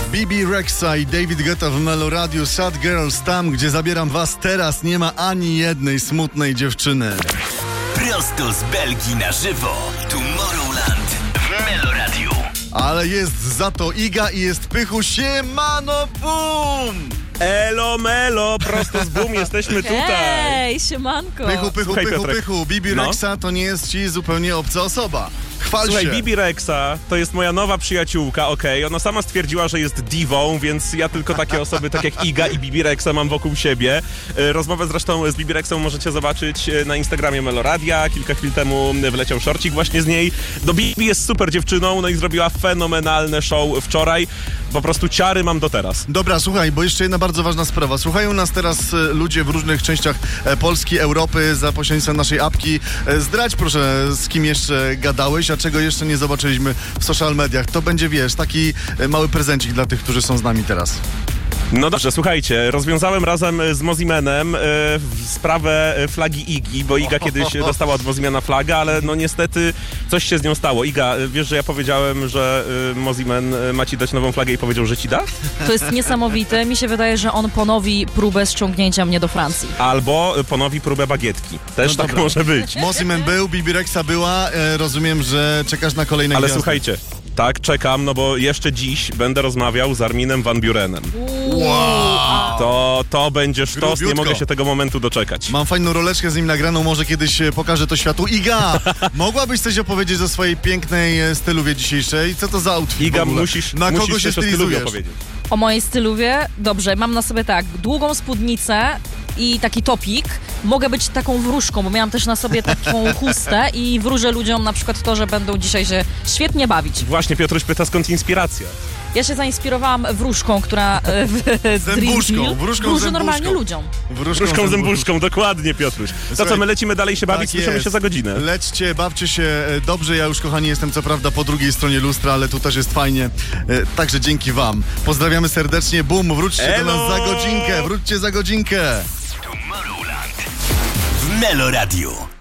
Bebe Rexha i David Guetta w Melo Radio. Sad Girls, tam gdzie zabieram was teraz, nie ma ani jednej smutnej dziewczyny. Prosto z Belgii na żywo. Tomorrowland w Melo Radio. Ale jest za to Iga i jest Pychu. Siemano, boom! Elo melo, prosto z boom, jesteśmy tutaj. Hej, siemanko. Pychu. Bebe Rexha to nie jest ci zupełnie obca osoba. Chwal Słuchaj, się. Bebe Rexha to jest moja nowa przyjaciółka, okej. Ona sama stwierdziła, że jest diwą, więc ja tylko takie osoby tak jak Iga i Bebe Rexha mam wokół siebie. Rozmowę zresztą z Bebe Rexhą możecie zobaczyć na Instagramie Meloradia. Kilka chwil temu wleciał szorcik właśnie z niej. Bebe jest super dziewczyną, no i zrobiła fenomenalne show wczoraj. Po prostu ciary mam do teraz. Dobra, słuchaj, bo jeszcze jedna bardzo ważna sprawa. Słuchają nas teraz ludzie w różnych częściach Polski, Europy za pośrednictwem naszej apki. Zdradź proszę, z kim jeszcze gadałeś, a czego jeszcze nie zobaczyliśmy w social mediach. To będzie, wiesz, taki mały prezencik dla tych, którzy są z nami teraz. No dobrze, słuchajcie, rozwiązałem razem z Mozimanem sprawę flagi Igi, bo Iga kiedyś dostała od Mozimana flagę, ale no niestety coś się z nią stało. Iga, wiesz, że ja powiedziałem, że Moziman ma ci dać nową flagę i powiedział, że ci da? To jest niesamowite. Mi się wydaje, że on ponowi próbę ściągnięcia mnie do Francji. Albo ponowi próbę bagietki. Też No tak dobra. może być. Moziman był, Bebe Rexha była. Rozumiem, że czekasz na kolejne Ale gwiazdy. słuchajcie, tak, czekam, no bo jeszcze dziś będę rozmawiał z Arminem van Burenem. Wow! To będzie sztos, nie Grubiutko. mogę się tego momentu doczekać. Mam fajną roleczkę z nim nagraną, może kiedyś pokażę to światu. Iga, mogłabyś coś opowiedzieć o swojej pięknej styluwie dzisiejszej? Co to za outfit Iga, w ogóle? musisz Na kogo coś się o stylu stylizujesz? opowiedzieć. O mojej styluwie? Dobrze, mam na sobie tak, długą spódnicę i taki topik. Mogę być taką wróżką, bo miałam też na sobie taką chustę i wróżę ludziom na przykład to, że będą dzisiaj się świetnie bawić. Właśnie, Piotruś pyta, skąd inspiracja? Ja się zainspirowałam wróżką, która Zębuszką, wróżką wróży zębuszką. normalnie ludziom. Wróżką zębuszką, dokładnie, Piotruś. To Słuchaj, co, my lecimy dalej się bawić, Tak słyszymy jest. się za godzinę. Lećcie, bawcie się dobrze. Ja już, kochani, jestem co prawda po drugiej stronie lustra, ale tu też jest fajnie. Także dzięki wam. Pozdrawiamy serdecznie. Bum, wróćcie do nas za godzinkę. Wróćcie za godzinkę. Tomorrowland w Melo Radio.